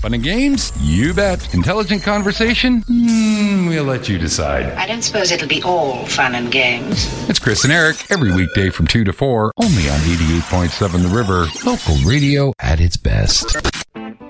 Fun and games? You bet. Intelligent conversation? We'll let you decide. I don't suppose it'll be all fun and games. It's Chris and Eric, every weekday from 2 to 4, only on 88.7 The River. Local radio at its best.